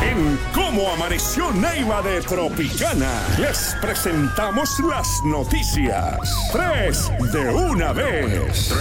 En Cómo Amaneció Neiva de Tropicana, les presentamos las noticias. 3 de una vez.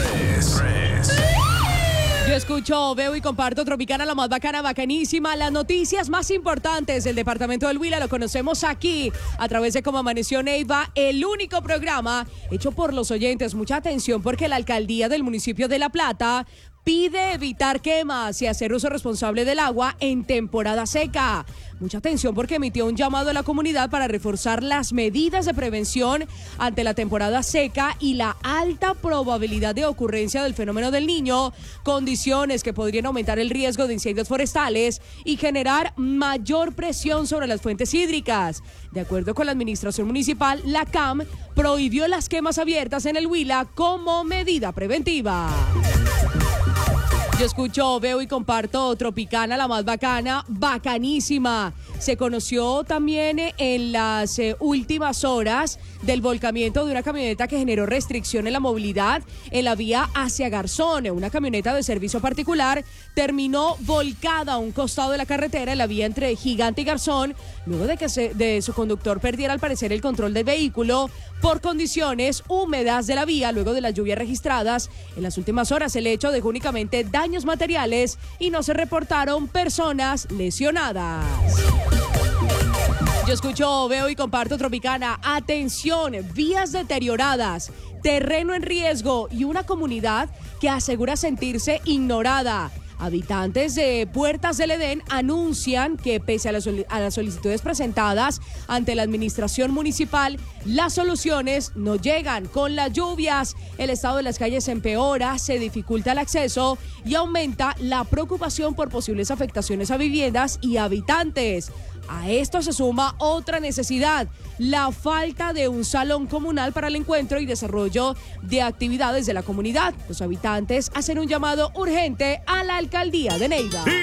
Yo escucho, veo y comparto Tropicana, la más bacana, bacanísima. Las noticias más importantes del departamento del Huila lo conocemos aquí, a través de Cómo Amaneció Neiva, el único programa hecho por los oyentes. Mucha atención, porque la alcaldía del municipio de La Plata pide evitar quemas y hacer uso responsable del agua en temporada seca. Mucha atención, porque emitió un llamado a la comunidad para reforzar las medidas de prevención ante la temporada seca y la alta probabilidad de ocurrencia del fenómeno del Niño, condiciones que podrían aumentar el riesgo de incendios forestales y generar mayor presión sobre las fuentes hídricas. De acuerdo con la administración municipal, la CAM prohibió las quemas abiertas en el Huila como medida preventiva. Yo escucho, veo y comparto Tropicana, la más bacana, bacanísima. Se conoció también en las últimas horas del volcamiento de una camioneta que generó restricción en la movilidad en la vía hacia Garzón. Una camioneta de servicio particular terminó volcada a un costado de la carretera en la vía entre Gigante y Garzón, luego de que de su conductor perdiera al parecer el control del vehículo por condiciones húmedas de la vía luego de las lluvias registradas en las últimas horas. El hecho dejó únicamente daños materiales y no se reportaron personas lesionadas. Yo escucho, veo y comparto Tropicana. Atención, vías deterioradas, terreno en riesgo y una comunidad que asegura sentirse ignorada. Habitantes de Puertas del Edén anuncian que pese a las solicitudes presentadas ante la administración municipal, las soluciones no llegan. Con las lluvias, el estado de las calles empeora, se dificulta el acceso y aumenta la preocupación por posibles afectaciones a viviendas y habitantes. A esto se suma otra necesidad, la falta de un salón comunal para el encuentro y desarrollo de actividades de la comunidad. Los habitantes hacen un llamado urgente a la alcaldía de Neiva.